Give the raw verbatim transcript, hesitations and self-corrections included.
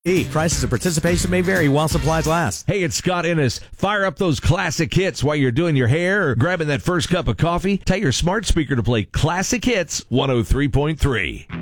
Prices and participation may vary while supplies last. Hey, it's Scott Ennis. Fire up those classic hits while you're doing your hair or grabbing that first cup of coffee. Tell your smart speaker to play Classic Hits one oh three point three.